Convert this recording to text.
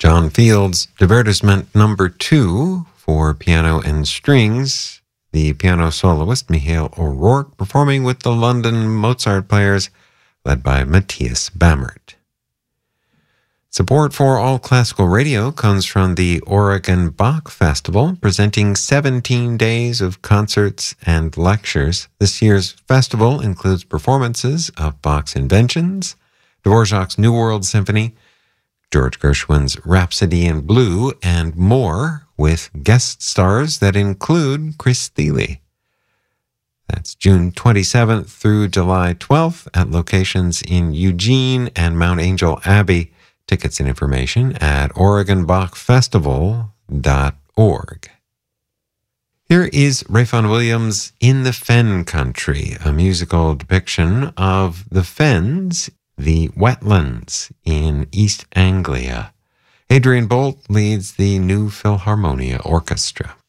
John Field's Divertissement Number 2 for piano and strings, the piano soloist Michael O'Rourke performing with the London Mozart Players led by Matthias Bammert. Support for All Classical Radio comes from the Oregon Bach Festival, presenting 17 days of concerts and lectures. This year's festival includes performances of Bach's Inventions, Dvorak's New World Symphony, George Gershwin's Rhapsody in Blue, and more, with guest stars that include Chris Thile. That's June 27th through July 12th at locations in Eugene and Mount Angel Abbey. Tickets and information at OregonBachFestival.org. Here is Ralph Vaughan Williams' In the Fen Country, a musical depiction of the fens, the wetlands in East Anglia. Adrian Bolt leads the New Philharmonia Orchestra.